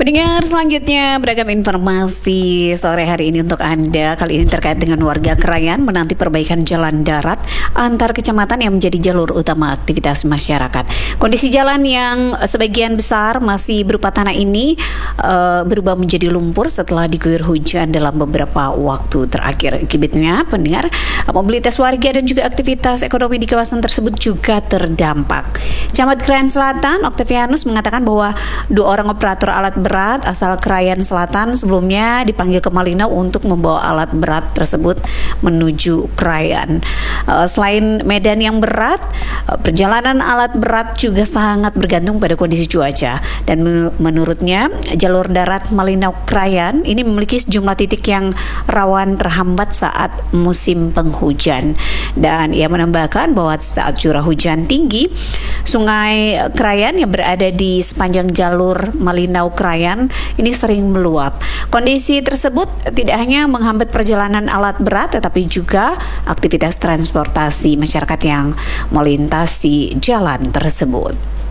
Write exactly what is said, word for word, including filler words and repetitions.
Pendengar, selanjutnya beragam informasi sore hari ini untuk Anda. Kali ini terkait dengan warga Krayan menanti perbaikan jalan darat antar kecamatan yang menjadi jalur utama aktivitas masyarakat. Kondisi jalan yang sebagian besar masih berupa tanah ini uh, berubah menjadi lumpur setelah diguyur hujan dalam beberapa waktu terakhir. Akibatnya, pendengar, mobilitas warga dan juga aktivitas ekonomi di kawasan tersebut juga terdampak. Camat Krayan Selatan, Octavianus, mengatakan bahwa dua orang operator alat berat asal Krayan Selatan sebelumnya dipanggil ke Malinau untuk membawa alat berat tersebut menuju Krayan. Uh, selain medan yang berat, uh, perjalanan alat berat juga sangat bergantung pada kondisi cuaca. Dan men- menurutnya jalur darat Malinau Krayan ini memiliki sejumlah titik yang rawan terhambat saat musim penghujan. Dan ia menambahkan bahwa saat curah hujan tinggi, Sungai Krayan yang berada di sepanjang jalur Malinau Krayan ini sering meluap. Kondisi tersebut tidak hanya menghambat perjalanan alat berat, tetapi juga aktivitas transportasi masyarakat yang melintasi jalan tersebut.